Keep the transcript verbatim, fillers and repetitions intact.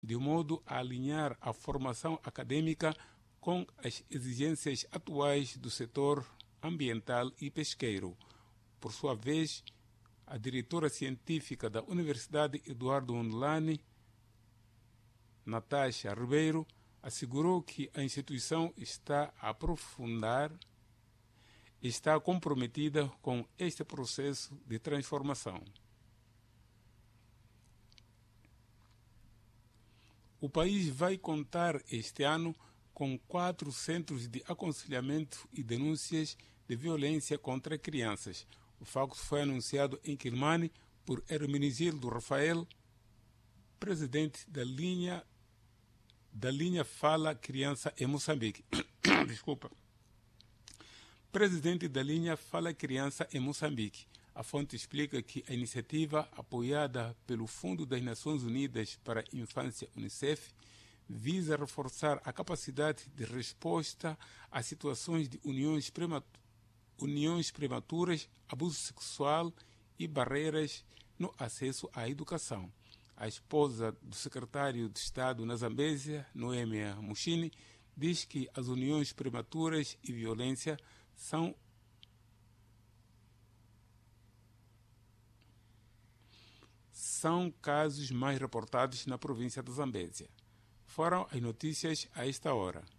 de modo a alinhar a formação acadêmica com as exigências atuais do setor ambiental e pesqueiro. Por sua vez, a diretora científica da Universidade Eduardo Mondlane, Natasha Ribeiro, assegurou que a instituição está a aprofundar, está comprometida com este processo de transformação. O país vai contar este ano com quatro centros de aconselhamento e denúncias de violência contra crianças. O facto foi anunciado em Quilmane por Hermenegildo Rafael, presidente da linha da linha Fala Criança em Moçambique. Desculpa. Presidente da linha Fala Criança em Moçambique. A fonte explica que a iniciativa, apoiada pelo Fundo das Nações Unidas para a Infância, UNICEF, visa reforçar a capacidade de resposta a situações de uniões, prematu- uniões prematuras, abuso sexual e barreiras no acesso à educação. A esposa do secretário de Estado na Zambésia, Noêmia Mushini, diz que as uniões prematuras e violência são são casos mais reportados na província da Zambésia. Foram as notícias a esta hora.